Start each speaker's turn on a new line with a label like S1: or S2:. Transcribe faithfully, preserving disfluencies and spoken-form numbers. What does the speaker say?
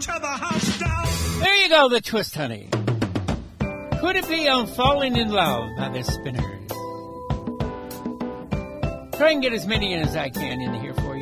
S1: tear the house down.
S2: There you go, the twist, honey. Could it be on Falling in Love by the Spinners? Try and get as many in as I can in here for you.